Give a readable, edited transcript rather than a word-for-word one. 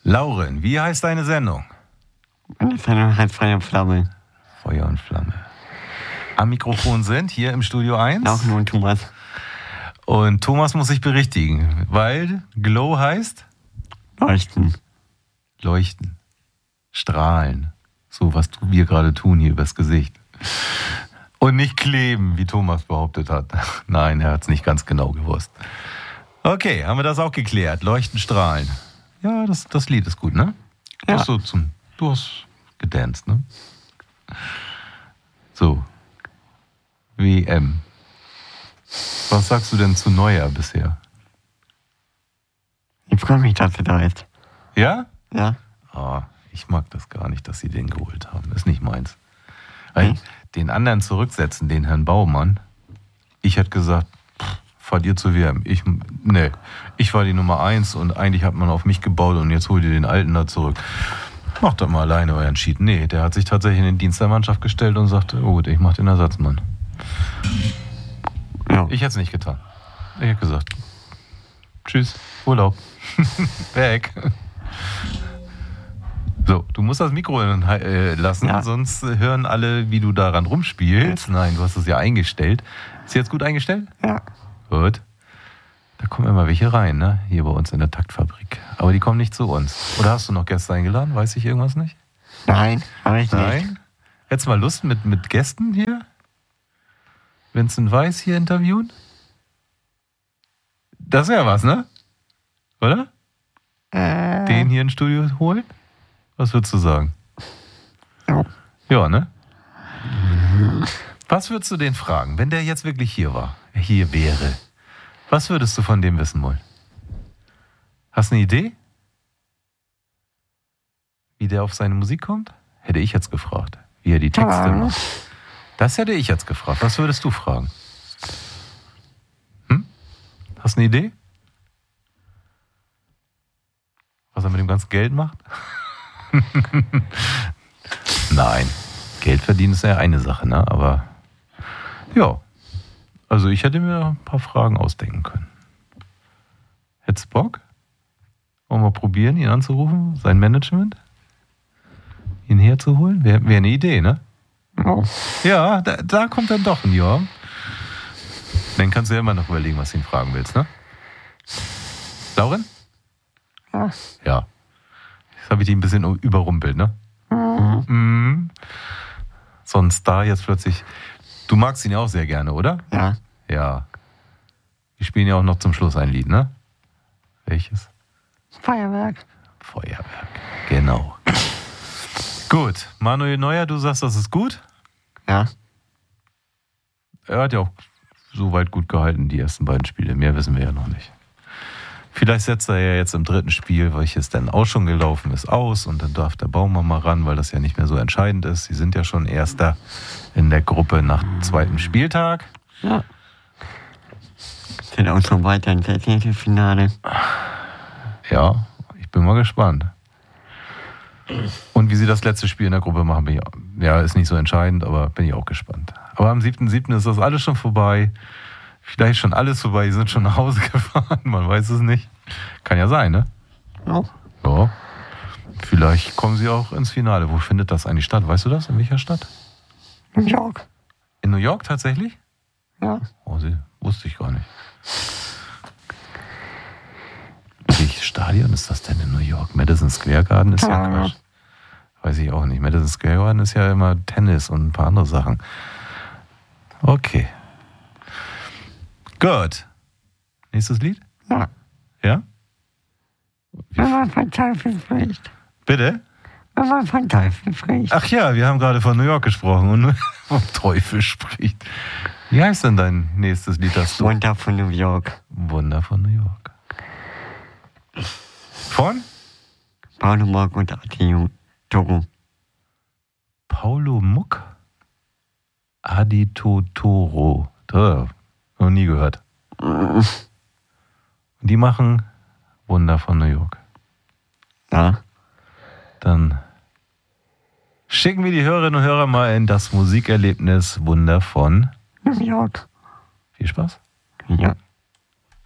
Lauren, wie heißt deine Sendung? Meine Sendung heißt Feuer und Flamme. Feuer und Flamme. Am Mikrofon sind hier im Studio 1. Auch nur Thomas. Und Thomas muss sich berichtigen, weil Glow heißt? Leuchten. Leuchten. Strahlen. So, was wir gerade tun hier übers Gesicht. Und nicht kleben, wie Thomas behauptet hat. Nein, er hat es nicht ganz genau gewusst. Okay, haben wir das auch geklärt. Leuchten, strahlen. Ja, das Lied ist gut, ne? Ja. Du hast gedanced, ne? So. WM. Was sagst du denn zu Neuer bisher? Ich freue mich, dass er da ist. Ja? Ja. Oh, ich mag das gar nicht, dass sie den geholt haben. Ist nicht meins. Weil den anderen zurücksetzen, den Herrn Baumann. Ich hätte gesagt, fahrt ihr zur WM. Ich war die Nummer 1 und eigentlich hat man auf mich gebaut und jetzt holt ihr den Alten da zurück. Macht doch mal alleine euren Schied. Nee, der hat sich tatsächlich in den Dienst der Mannschaft gestellt und sagte, oh gut, ich mach den Ersatzmann. Ja. Ich hätte es nicht getan. Ich hätte gesagt, tschüss, Urlaub. Weg. So, du musst das Mikro lassen, Ja. sonst hören alle, wie du daran rumspielst. Nein, du hast es ja eingestellt. Ist jetzt gut eingestellt? Ja. Gut. Da kommen immer welche rein, ne? Hier bei uns in der Taktfabrik. Aber die kommen nicht zu uns. Oder hast du noch Gäste eingeladen? Weiß ich irgendwas nicht? Nein, habe ich nicht. Nein? Hättest du mal Lust mit Gästen hier? Vincent Weiss hier interviewen? Das wäre was, ne? Oder? Den hier ins Studio holen? Was würdest du sagen? Ja. Ja, ne? Was würdest du den fragen, wenn der jetzt wirklich hier wäre? Was würdest du von dem wissen wollen? Hast du eine Idee? Wie der auf seine Musik kommt? Hätte ich jetzt gefragt. Wie er die Texte macht. Das hätte ich jetzt gefragt. Was würdest du fragen? Hast du eine Idee? Was er mit dem ganzen Geld macht? Nein. Geld verdienen ist ja eine Sache, ne? Aber ja. Also ich hätte mir ein paar Fragen ausdenken können. Hättest du Bock? Wollen wir probieren, ihn anzurufen? Sein Management? Ihn herzuholen? Wäre eine Idee, ne? Oh. Ja, da kommt dann doch ein Ja. Dann kannst du ja immer noch überlegen, was du ihn fragen willst, ne? Lauren? Ja. Ja. Jetzt habe ich dich ein bisschen überrumpelt, ne? Mhm. So ein Star jetzt plötzlich. Du magst ihn ja auch sehr gerne, oder? Ja. Ja. Wir spielen ja auch noch zum Schluss ein Lied, ne? Welches? Feuerwerk. Feuerwerk. Genau. Gut. Manuel Neuer, du sagst, das ist gut? Ja. Er hat ja auch soweit gut gehalten, die ersten beiden Spiele. Mehr wissen wir ja noch nicht. Vielleicht setzt er ja jetzt im dritten Spiel, welches dann auch schon gelaufen ist, aus und dann darf der Baumann mal ran, weil das ja nicht mehr so entscheidend ist. Sie sind ja schon Erster in der Gruppe nach zweiten Spieltag. Ja. Sind auch schon weiter ins Finale. Ja, ich bin mal gespannt. Und wie sie das letzte Spiel in der Gruppe machen, ist nicht so entscheidend, aber bin ich auch gespannt. Aber am 7.7. ist das alles schon vorbei. Vielleicht schon alles vorbei, die sind schon nach Hause gefahren, man weiß es nicht. Kann ja sein, ne? Ja. Ja. Vielleicht kommen sie auch ins Finale. Wo findet das eigentlich statt? Weißt du das? In welcher Stadt? New York. In New York tatsächlich? Ja. Oh, wusste ich gar nicht. Welches Stadion ist das denn in New York? Madison Square Garden ist ja Quatsch. Weiß ich auch nicht. Madison Square Garden ist ja immer Tennis und ein paar andere Sachen. Okay. Gut. Nächstes Lied? Ja. Ja? Wenn man von Teufel spricht. Bitte? Wenn man von Teufel spricht. Ach ja, wir haben gerade von New York gesprochen und vom Teufel spricht. Wie heißt denn dein nächstes Lied, das du? Wunder von New York. Wunder von New York. Von? Paulo Muck und Adi Togo. Paulo Muck? Adi Totoro. Noch nie gehört. Und die machen Wunder von New York. Ja. Dann schicken wir die Hörerinnen und Hörer mal in das Musikerlebnis Wunder von New York. Viel Spaß. Ja.